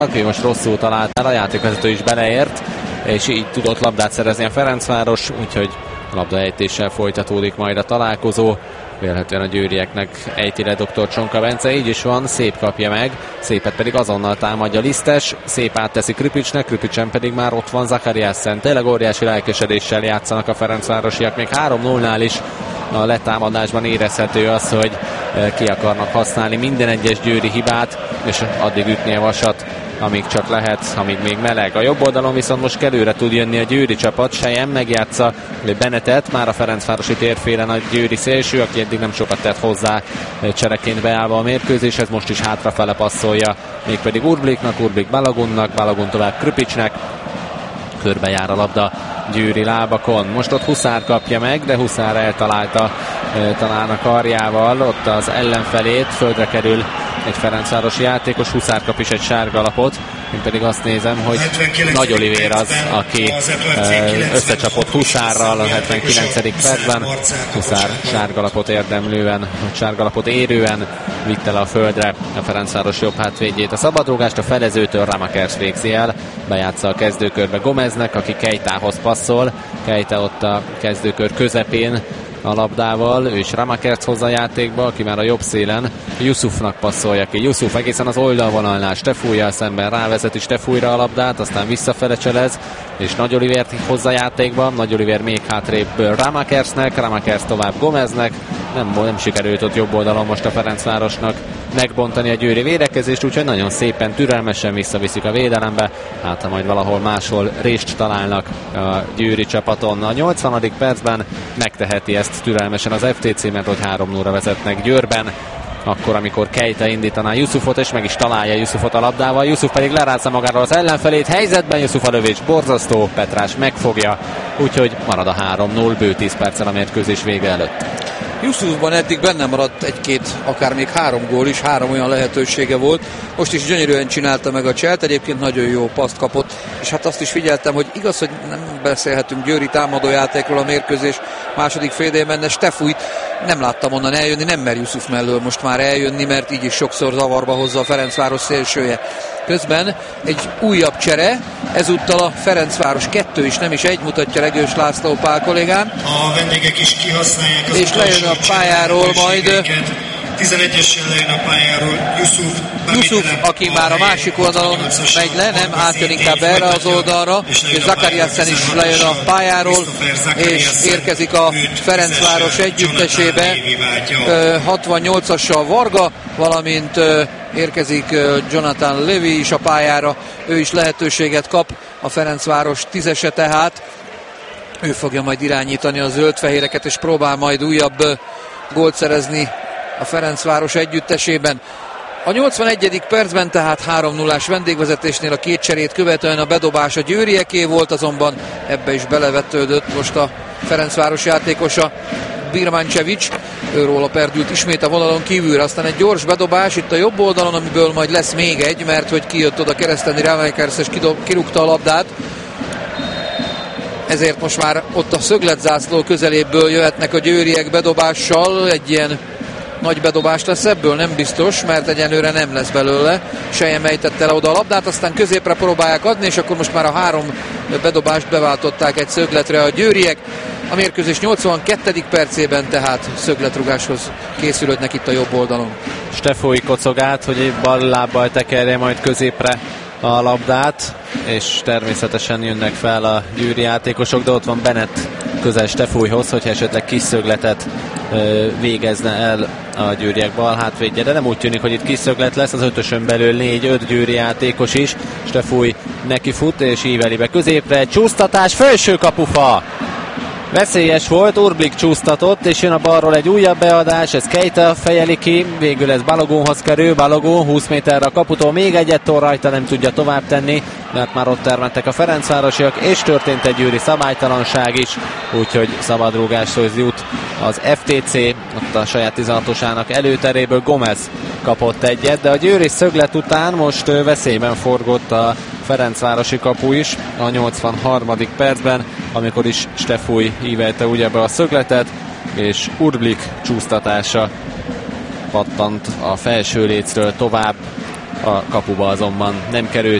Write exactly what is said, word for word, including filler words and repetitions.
Aki most rosszul talált el, a játékvezető is beleért, és így tudott labdát szerezni a Ferencváros, úgyhogy labdaejtéssel folytatódik majd a találkozó. Vélhetően a győrieknek ejti le doktor Csonka Bence, így is van, Szép kapja meg, Szépet pedig azonnal támadja Lisztes, Szép átteszi Kripicsnek, Kripicsen pedig már ott van Zakariasen. Tényleg óriási lelkesedéssel játszanak a ferencvárosiak, még három nullnál is a letámadásban érezhető az, hogy ki akarnak használni minden egyes győri hibát, és addig ütni a vasat, amíg csak lehet, amíg még meleg. A jobb oldalon viszont most előre tud jönni a győri csapat, Sejem megjátsza Benetet, már a ferencvárosi térfélen a győri szélső, aki eddig nem sokat tett hozzá csereként beállva a mérkőzéshez, most is hátrafele passzolja, mégpedig Urbliknak, Urblik Balagunnak, Balagun tovább Krüpicsnek, körbejár a labda győri lábakon. Most ott Huszár kapja meg, de Huszár eltalálta talán a karjával ott az ellenfelét, földre kerül egy ferencvárosi játékos, Huszár kap is egy sárga lapot, én pedig azt nézem, hogy Nagy Olivér az, aki összecsapott Huszárral a hetvenkilencedik percben. Huszár sárgalapot érdemlően, sárgalapot érően vitte le a földre a Ferencváros jobb hátvédjét. A szabadrúgást a felezőtől Ramakers végzi el, bejátsza a kezdőkörbe Gomeznek, aki Keitához passzol. Keita ott a kezdőkör közepén a labdával, ő is Ramakers hozza a játékba, aki már a jobb szélen Yusufnak passzolja ki. Yusuf egészen az oldalvonalnál Stefújjal szemben rávezeti Stefújra a labdát, aztán visszafele cselez, és Nagy Olivért hozza a játékba. Nagy Olivér még hátrébb Ramakersnek, Ramakers tovább Gomeznek. Nem, nem sikerült ott jobb oldalon most a Ferencvárosnak megbontani a győri védekezést, úgyhogy nagyon szépen, türelmesen visszaviszik a védelembe, hát ha majd valahol máshol rést találnak a győri csapaton. A nyolcvanadik percben megteheti ezt türelmesen az ef té cé, mert hogy három nullra vezetnek Győrben, akkor, amikor Keita indítaná Yusufot, és meg is találja Yusufot a labdával. Yusuf pedig lerázza magáról az ellenfelét, helyzetben Yusuf a lövés borzasztó, Petrás megfogja, úgyhogy marad a három null bő tíz perccel a mérkőzés vége előtt. Yusufban eddig benne maradt egy-két, akár még három gól is, három olyan lehetősége volt. Most is gyönyörűen csinálta meg a cselt, egyébként nagyon jó paszt kapott, és hát azt is figyeltem, hogy igaz, hogy nem beszélhetünk győri támadójátékról a mérkőzés második félidejében, de Stefújt nem láttam onnan eljönni, nem mer Yusuf mellől most már eljönni, mert így is sokszor zavarba hozza a Ferencváros szélsője. Közben egy újabb csere, ezúttal a Ferencváros kettő is, nem is egy, mutatja Regős László Pál kollégám. A vendégek is kihasználják az és lejön a pályáról majd tizenegyesen lejön a pályáról Yusuf, Yusuf, aki már a másik oldalon megy le, nem átjön inkább erre az oldalra, és Zakariasen is lejön a pályáról, és érkezik a Ferencváros együttesébe hatvannyolcassal Varga, valamint érkezik Jonathan Levy is a pályára, ő is lehetőséget kap, a Ferencváros tízese tehát, ő fogja majd irányítani a zöld-fehéreket, és próbál majd újabb gólt szerezni a Ferencváros együttesében. A nyolcvanegyedik percben tehát három nullás vendégvezetésnél a két cserét követően a bedobás a győrieké volt, azonban ebbe is belevetődött most a Ferencváros játékosa, Birmancevic, őróla perdült ismét a vonalon kívülre, aztán egy gyors bedobás itt a jobb oldalon, amiből majd lesz még egy, mert hogy kijött oda kereszteni Ramakers és kirúgta a labdát. Ezért most már ott a szögletzászló közeléből jöhetnek a győriek bedobással, egy ilyen nagy bedobás lesz ebből, nem biztos, mert egyenlőre nem lesz belőle. Sejem ejtette le oda a labdát, aztán középre próbálják adni, és akkor most már a három bedobást beváltották egy szögletre a győriek. A mérkőzés nyolcvankettedik percében tehát szögletrugáshoz készülődnek itt a jobb oldalon. Stefói kocog át, hogy bal lábbal tekerje majd középre a labdát, és természetesen jönnek fel a győri játékosok, de ott van Bennett közel Stefújhoz, hogyha esetleg kis szögletet ö, végezne el a győriek bal hátvédje, de nem úgy tűnik, hogy itt kis szöglet lesz, az ötösön belül négy-öt győri játékos is. Stefúj neki fut és íveli be középre, egy csúsztatás, felső kapufa! Veszélyes volt, Urblik csúsztatott, és jön a balról egy újabb beadás, ez Keita fejeli ki, végül ez Balogunhoz kerül, Balogun húsz méterre a kaputól, még egyet tol rajta, nem tudja tovább tenni, mert már ott termettek a ferencvárosiak, és történt egy győri szabálytalanság is, úgyhogy szabadrúgáshoz jut az ef té cé, ott a saját tizenhatosának előteréből Gomez kapott egyet, de a győri szöglet után most veszélyben forgott a ferencvárosi kapu is a nyolcvanharmadik percben, amikor is Stefúj ívelte ugye be a szögletet, és Urblik csúsztatása pattant a felső lécről tovább A kapuba azonban nem került.